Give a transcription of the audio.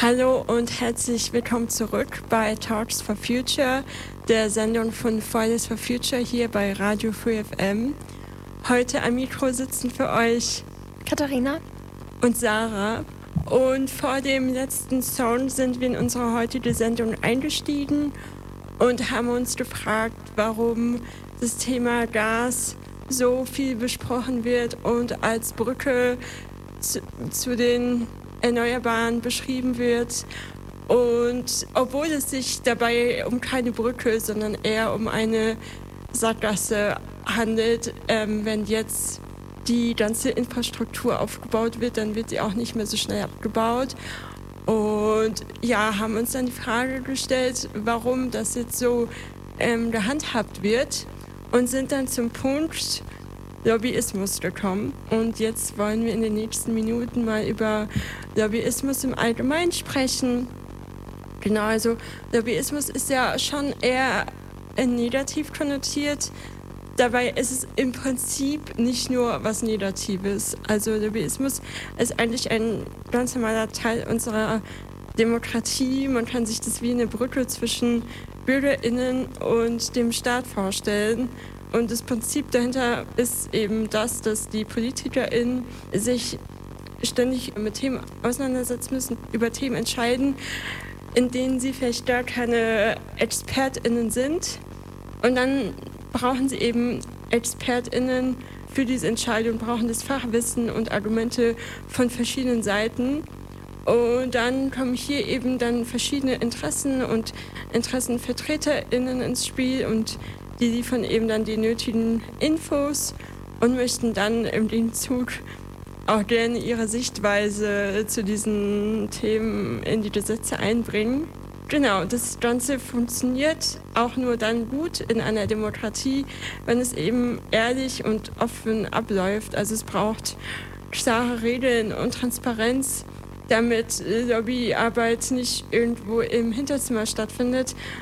Hallo und herzlich willkommen zurück bei Talks for Future, der Sendung von Fridays for Future hier bei Radio Free FM. Heute am Mikro sitzen für euch Katharina und Sarah. Und vor dem letzten Song sind wir in unsere heutige Sendung eingestiegen und haben uns gefragt, warum das Thema Gas so viel besprochen wird und als Brücke zu den Erneuerbaren beschrieben wird. Und obwohl es sich dabei um keine Brücke, sondern eher um eine Sackgasse handelt, wenn jetzt die ganze Infrastruktur aufgebaut wird, dann wird sie auch nicht mehr so schnell abgebaut. Und ja, haben uns dann die Frage gestellt, warum das jetzt so gehandhabt wird und sind dann zum Punkt Lobbyismus gekommen. Und jetzt wollen wir in den nächsten Minuten mal über Lobbyismus im Allgemeinen sprechen. Genau, also Lobbyismus ist ja schon eher negativ konnotiert. Dabei ist es im Prinzip nicht nur was Negatives. Also Lobbyismus ist eigentlich ein ganz normaler Teil unserer Demokratie. Man kann sich das wie eine Brücke zwischen BürgerInnen und dem Staat vorstellen. Und das Prinzip dahinter ist eben das, dass die PolitikerInnen sich ständig mit Themen auseinandersetzen müssen, über Themen entscheiden, in denen sie vielleicht gar keine ExpertInnen sind. Und dann brauchen sie eben ExpertInnen für diese Entscheidung, brauchen das Fachwissen und Argumente von verschiedenen Seiten. Und dann kommen hier eben dann verschiedene Interessen und InteressenvertreterInnen ins Spiel und die liefern eben dann die nötigen Infos und möchten dann im Gegenzug auch gerne ihre Sichtweise zu diesen Themen in die Gesetze einbringen. Genau, das Ganze funktioniert auch nur dann gut in einer Demokratie, wenn es eben ehrlich und offen abläuft. Also es braucht klare Regeln und Transparenz, damit Lobbyarbeit nicht irgendwo im Hinterzimmer stattfindet,